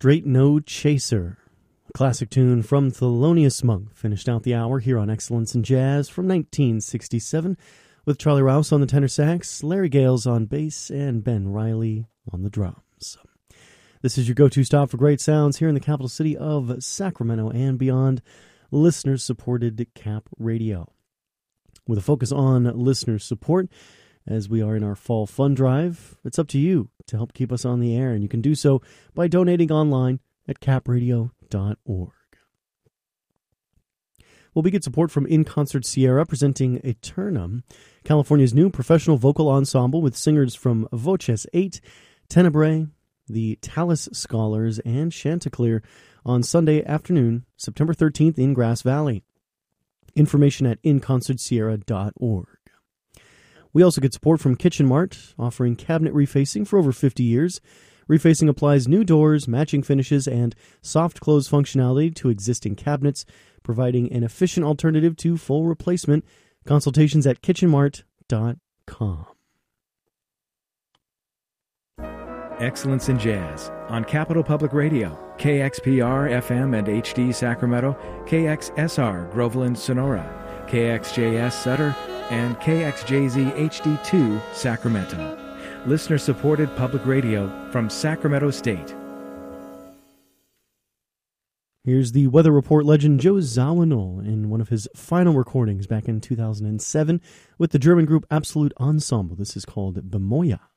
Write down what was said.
Straight No Chaser. A classic tune from Thelonious Monk finished out the hour here on Excellence in Jazz from 1967 with Charlie Rouse on the tenor sax, Larry Gales on bass, and Ben Riley on the drums. This is your go-to stop for great sounds here in the capital city of Sacramento and beyond, listener-supported Cap Radio. With a focus on listener support, as we are in our fall fund drive, it's up to you to help keep us on the air, and you can do so by donating online at capradio.org. Well, we get support from In Concert Sierra, presenting Eternum, California's new professional vocal ensemble with singers from Voces 8, Tenebrae, the Talus Scholars, and Chanticleer on Sunday afternoon, September 13th in Grass Valley. Information at inconcertsierra.org. We also get support from Kitchen Mart, offering cabinet refacing for over 50 years. Refacing applies new doors, matching finishes, and soft close functionality to existing cabinets, providing an efficient alternative to full replacement. Consultations at kitchenmart.com. Excellence in Jazz on Capital Public Radio, KXPR FM and HD Sacramento, KXSR Groveland Sonora, KXJS Sutter, and KXJZ HD2 Sacramento. Listener-supported public radio from Sacramento State. Here's the weather report legend Joe Zawinul in one of his final recordings back in 2007 with the German group Absolute Ensemble. This is called Bemoja.